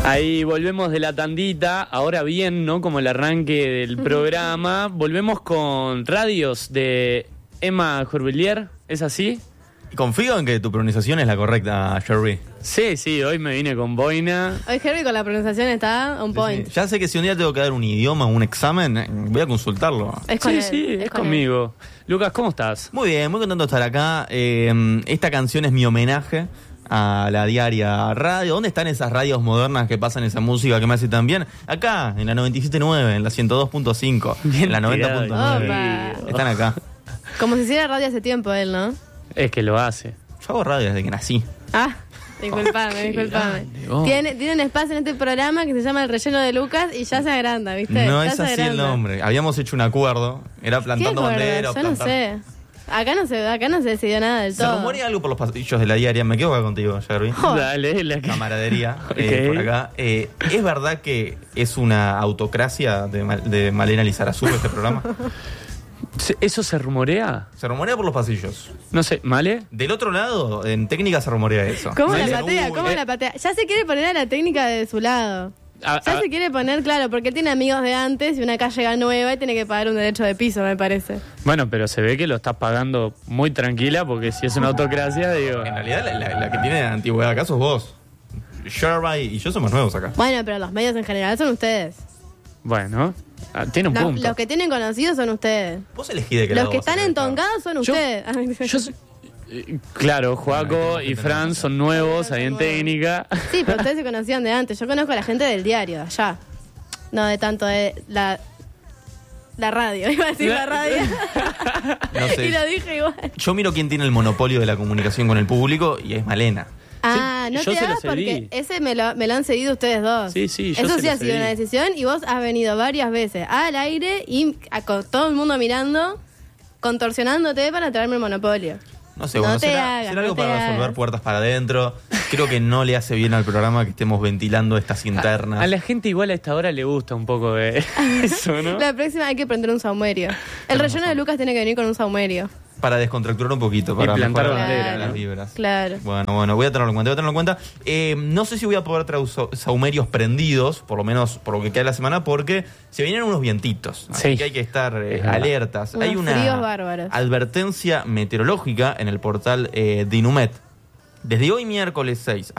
Ahí volvemos de la tandita, ahora bien, ¿no? Como el arranque del programa, volvemos con radios de Emma Jorvillier, ¿es así? Confío en que tu pronunciación es la correcta, Sherry. Sí, hoy me vine con boina. Hoy Herbie con la pronunciación está on point. Sí. Ya sé que si un día tengo que dar un idioma, un examen, voy a consultarlo. Es con él, Es con conmigo. Lucas, ¿cómo estás? Muy bien, muy contento de estar acá. Esta canción es mi homenaje a la diaria radio. ¿Dónde están esas radios modernas que pasan esa música que me hace tan bien? Acá, en la 97.9, en la 102.5, en la 90.9. Están acá. Como si hiciera radio hace tiempo él, ¿no? Es que lo hace. Yo hago radio desde que nací. Ah, disculpame. Tiene un espacio en este programa que se llama El Relleno de Lucas y ya se agranda, ¿viste? No ya es se así agranda. el nombre. Habíamos hecho un acuerdo. Era plantando bandera. Yo no sé. Acá no se decidió nada del todo. Se rumorea algo por los pasillos de la diaria. Me quedo acá contigo, Jerry. Dale, la Camaradería, Okay. por acá. ¿Es verdad que es una autocracia de Malena Lizarazu este programa? ¿Eso se rumorea? Se rumorea por los pasillos. No sé, ¿Male? Del otro lado, en técnica se rumorea eso. ¿Cómo Me la dicen, patea? ¿Cómo la patea? Ya se quiere poner a la técnica de su lado. Ya se quiere poner, claro, porque tiene amigos de antes y una calle llega nueva y tiene que pagar un derecho de piso, me parece. Bueno, pero se ve que lo estás pagando muy tranquila porque si es una autocracia, digo... En realidad, la que tiene antigüedad acá sos vos. Sherby y yo somos nuevos acá. Bueno, pero los medios en general son ustedes. Bueno, tiene un punto. Los que tienen conocidos son ustedes. Vos elegí de qué Los lado que vas a están estar. entongados son Yo- ustedes. Claro, Joaco y Fran son nuevos ahí en técnica. Sí, pero ustedes se conocían de antes. Yo conozco a la gente del diario, de allá. No de tanto de la radio. Iba a decir la radio. No sé. Y lo dije igual. Yo miro quién tiene el monopolio de la comunicación con el público y es Malena. Ah, no yo te se lo hagas porque cedí. ese me lo han cedido ustedes dos. Sí, yo Eso se sí lo ha sido cedí. una decisión y vos has venido varias veces al aire y con todo el mundo mirando, contorsionándote para traerme el monopolio. No sé, No bueno, te será hagas, algo no te para resolver hagas. puertas para adentro. Creo que no le hace bien al programa que estemos ventilando estas internas. A la gente igual a esta hora le gusta un poco de eso, ¿no? La próxima hay que prender un saumerio. El relleno de Lucas tiene que venir con un saumerio. Para descontracturar un poquito, para plantar mejorar bandera, las ¿no? vibras. Claro. Bueno, voy a tenerlo en cuenta. No sé si voy a poder traer saumerios prendidos, por lo menos por lo que queda de la semana, porque se vienen unos vientitos. Así Sí. que hay que estar verdad. alertas. Unos Hay una fríos bárbaros. advertencia meteorológica en el portal de Inumet. Desde hoy miércoles 6